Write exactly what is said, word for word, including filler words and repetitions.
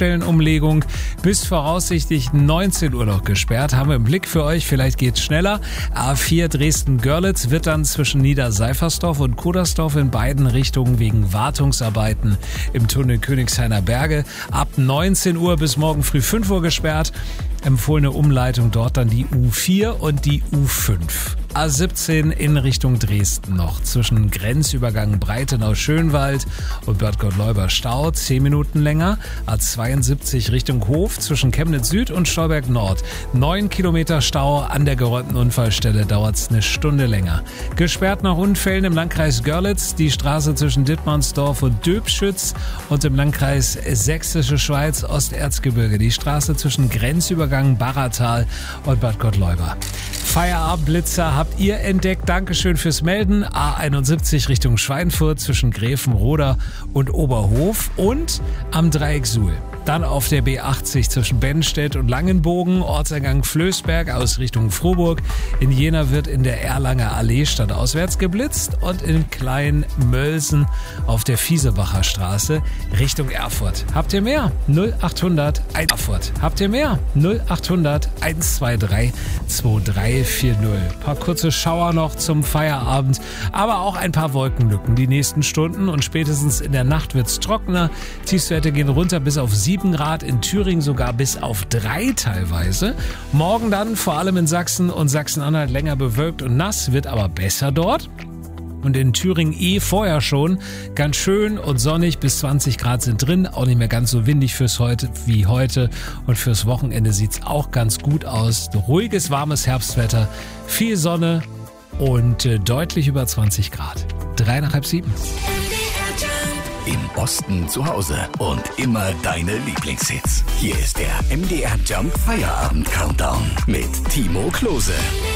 Baustellenumlegung. Bis voraussichtlich neunzehn Uhr noch gesperrt. Haben wir im Blick für euch. Vielleicht geht's schneller. A vier Dresden-Görlitz wird dann zwischen Niederseifersdorf und Kudersdorf in beiden Richtungen wegen Wartungsarbeiten im Tunnel Königshainer Berge ab neunzehn Uhr bis morgen früh fünf Uhr gesperrt. Empfohlene Umleitung dort dann die U vier und die U fünf. A siebzehn in Richtung Dresden noch zwischen Grenzübergang Breitenau-Schönwald und Bad Gottleuba Stau zehn Minuten länger. A zweiundsiebzig Richtung Hof zwischen Chemnitz Süd und Stolberg Nord neun Kilometer Stau. An der geräumten Unfallstelle dauert es eine Stunde länger. Gesperrt nach Unfällen im Landkreis Görlitz die Straße zwischen Dittmannsdorf und Döbschütz und im Landkreis Sächsische Schweiz Osterzgebirge die Straße zwischen Grenzübergang Barratal und Bad Gottleuba. Feierabendblitzer habt ihr entdeckt. Dankeschön fürs Melden. A einundsiebzig Richtung Schweinfurt zwischen Gräfenroda und Oberhof und am Dreieck Suhl. Dann auf der B achtzig zwischen Bennstedt und Langenbogen, Ortseingang Flößberg aus Richtung Frohburg. In Jena wird in der Erlanger Allee stadtauswärts geblitzt und in Kleinmölsen auf der Viesebacher Straße Richtung Erfurt. Habt ihr mehr? null achthundert eins Erfurt. Habt ihr mehr? null achthundert eins zwei drei zwei drei vier null. Ein paar kurze Schauer noch zum Feierabend, aber auch ein paar Wolkenlücken die nächsten Stunden und spätestens in der Nacht wird's trockener. Tiefstwerte gehen runter bis auf sieben Grad, in Thüringen sogar bis auf drei teilweise. Morgen dann vor allem in Sachsen und Sachsen-Anhalt länger bewölkt und nass, wird aber besser dort. Und in Thüringen eh vorher schon ganz schön und sonnig, bis zwanzig Grad sind drin, auch nicht mehr ganz so windig fürs heute wie heute und fürs Wochenende sieht's auch ganz gut aus. Ruhiges, warmes Herbstwetter, viel Sonne und äh, deutlich über zwanzig Grad. Drei nach halb sieben. Im Osten zu Hause und immer deine Lieblingshits. Hier ist der M D R Jump Feierabend Countdown mit Timo Klose.